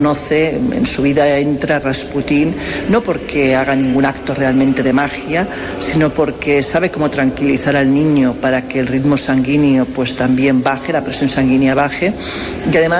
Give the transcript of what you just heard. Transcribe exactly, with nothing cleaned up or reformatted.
Conoce, en su vida entra Rasputín, no porque haga ningún acto realmente de magia, sino porque sabe cómo tranquilizar al niño para que el ritmo sanguíneo pues también baje, la presión sanguínea baje, y además